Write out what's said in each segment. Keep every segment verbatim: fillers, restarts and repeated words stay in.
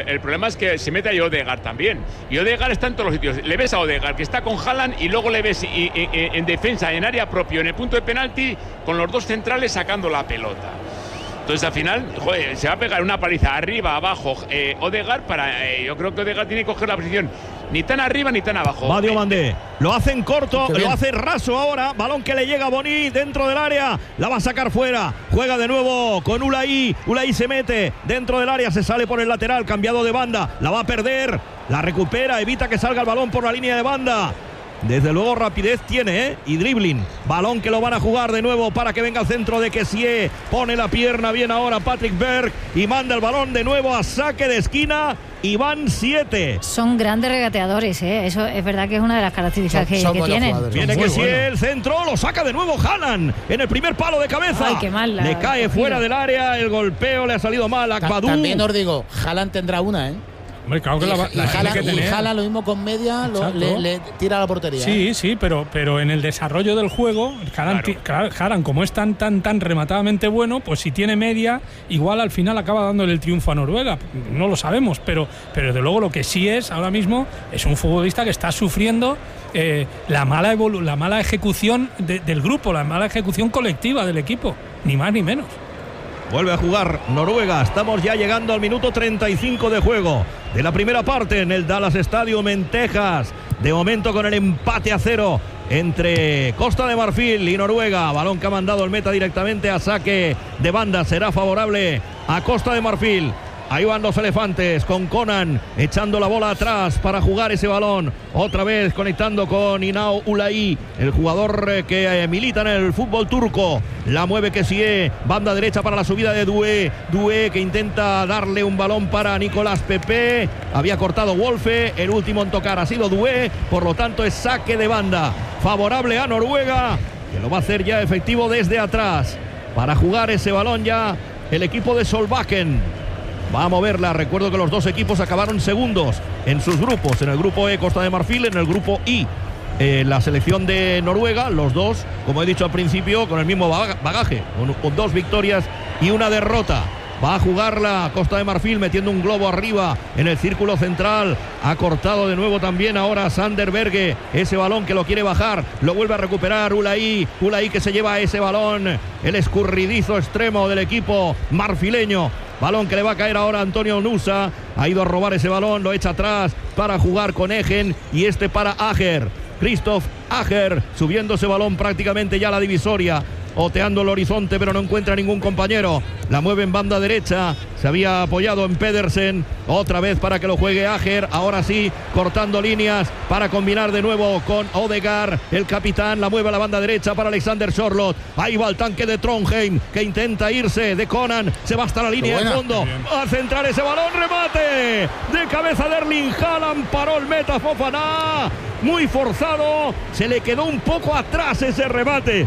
el problema es que se mete a Odegaard también. Y Odegaard está en todos los sitios. Le ves a Odegaard que está con Haaland y luego le ves y, y, y, en defensa, en área propio, en el punto de penalti, con los dos centrales sacando la pelota. Entonces al final, joder, se va a pegar una paliza arriba, abajo, eh, Odegaard para. Eh, yo creo que Odegaard tiene que coger la posición ni tan arriba ni tan abajo. Va Diomandé, lo hace en corto, lo hace raso ahora. Balón que le llega a Boni dentro del área, la va a sacar fuera. Juega de nuevo con Ulai. Ulai se mete dentro del área, se sale por el lateral, cambiado de banda. La va a perder, la recupera, evita que salga el balón por la línea de banda. Desde luego rapidez tiene, ¿eh? Y dribbling. Balón que lo van a jugar de nuevo para que venga al centro de Kessie. Pone la pierna bien ahora Patrick Berg y manda el balón de nuevo a saque de esquina. Y van siete. Son grandes regateadores, ¿eh? Eso es verdad que es una de las características que, que tienen. Viene Kessie, bueno. El centro, lo saca de nuevo Haaland en el primer palo de cabeza. Ay, qué mal. La, le cae fuera del área, el golpeo le ha salido mal a Akbadou. También os digo, Haaland tendrá una, ¿eh? Hombre, claro que y, la, y, la Jala, que y Jala lo mismo con media, lo, le, le tira a la portería. Sí, ¿eh? sí, pero, pero en el desarrollo del juego, Haaland, como es tan, tan, tan rematadamente bueno, pues si tiene media, igual al final acaba dándole el triunfo a Noruega. No lo sabemos, pero, pero desde luego lo que sí es ahora mismo es un futbolista que está sufriendo eh, la, mala evolu- la mala ejecución de, del grupo, la mala ejecución colectiva del equipo, ni más ni menos. Vuelve a jugar Noruega. Estamos ya llegando al minuto treinta y cinco de juego de la primera parte en el Dallas Stadium en Texas. De momento con el empate a cero entre Costa de Marfil y Noruega. Balón que ha mandado el meta directamente a saque de banda. Será favorable a Costa de Marfil. Ahí van los elefantes con Conan echando la bola atrás para jugar ese balón. Otra vez conectando con Inao Ulai, el jugador que eh, milita en el fútbol turco. La mueve Kessie, banda derecha para la subida de Doué. Doué que intenta darle un balón para Nicolás Pepe. Había cortado Wolfe, el último en tocar ha sido Doué. Por lo tanto es saque de banda favorable a Noruega, que lo va a hacer ya efectivo desde atrás. Para jugar ese balón ya el equipo de Solbakken va a moverla. Recuerdo que los dos equipos acabaron segundos en sus grupos. En el grupo E, Costa de Marfil. En el grupo I, eh, la selección de Noruega. Los dos, como he dicho al principio, con el mismo bagaje, con, con dos victorias y una derrota. Va a jugar la Costa de Marfil metiendo un globo arriba en el círculo central. Ha cortado de nuevo también ahora Sander Berge. Ese balón que lo quiere bajar. Lo vuelve a recuperar Ulai. Ulai que se lleva ese balón. El escurridizo extremo del equipo marfileño. Balón que le va a caer ahora a Antonio Nusa. Ha ido a robar ese balón. Lo echa atrás para jugar con Egen. Y este para Ager. Christoph Ager subiendo ese balón prácticamente ya a la divisoria. Oteando el horizonte pero no encuentra ningún compañero. La mueve en banda derecha. Se había apoyado en Pedersen. Otra vez para que lo juegue Ager. Ahora sí, cortando líneas para combinar de nuevo con Odegaard. El capitán la mueve a la banda derecha para Alexander Sørloth. Ahí va el tanque de Trondheim que intenta irse de Conan. Se va hasta la línea de fondo. Va a centrar ese balón. Remate de cabeza de Erling Haaland. Paró el meta Fofana. Muy forzado. Se le quedó un poco atrás ese remate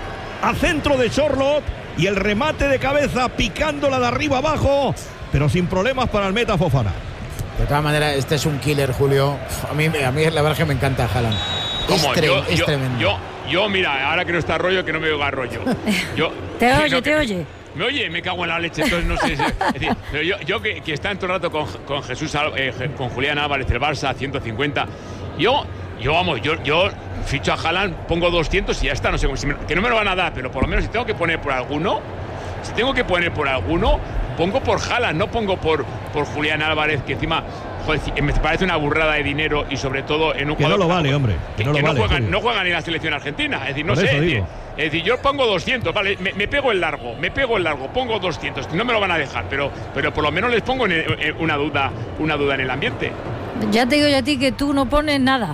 a centro de Sørloth y el remate de cabeza picándola de arriba abajo, pero sin problemas para el meta Fofana. De todas maneras, este es un killer, Julio. A mí, a mí la verdad es que me encanta Haaland. Es, tre- yo, es yo, tremendo. Yo, yo, mira, ahora que no está Rollo, que no me oiga Rollo. Yo, te oye, no, te que, oye. Me oye, me cago en la leche, entonces no sé. Si, es decir, pero yo, yo que, que está en todo el rato con, con Jesús, eh, con Julián Álvarez, el Barça, ciento cincuenta. Yo, yo vamos, yo, yo ficho a Haaland, pongo doscientos y ya está. No sé, si me, que no me lo van a dar, pero por lo menos si tengo que poner por alguno, si tengo que poner por alguno, pongo por Haaland, no pongo por, por Julián Álvarez, que encima, joder, me parece una burrada de dinero y sobre todo en un que jugador no lo vale, hombre. Que, que no, que lo no, vale, juegan, no juegan ni la selección argentina. Es decir, no por sé. Eso Es digo. decir, es decir, yo pongo doscientos, vale, me, me pego el largo, me pego el largo, pongo doscientos, no me lo van a dejar, pero, pero por lo menos les pongo en, en una duda, una duda en el ambiente. Ya te digo yo a ti que tú no pones nada.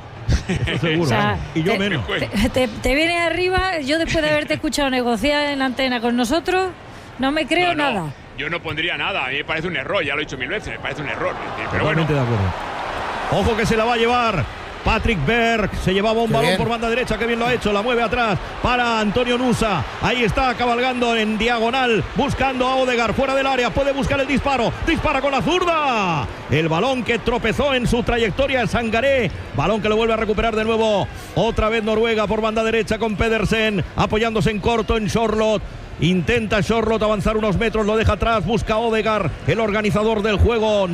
Eso seguro, o sea, ¿eh? Y yo te, menos. Te, te, te vienes arriba, yo después de haberte escuchado negociar en la antena con nosotros, no me creo no, no, nada. Yo no pondría nada, a mí me parece un error, ya lo he dicho mil veces, me parece un error. Pero Totalmente bueno. de acuerdo. Ojo que se la va a llevar Patrick Berg. Se llevaba un Qué balón bien. por banda derecha, que bien lo ha hecho. La mueve atrás para Antonio Nusa. Ahí está cabalgando en diagonal, buscando a Odegaard fuera del área. Puede buscar el disparo. Dispara con la zurda. El balón que tropezó en su trayectoria es Sangaré. Balón que lo vuelve a recuperar de nuevo. Otra vez Noruega por banda derecha con Pedersen, apoyándose en corto en Sørloth. Intenta Sørloth avanzar unos metros, lo deja atrás, busca Odegaard, el organizador del juego.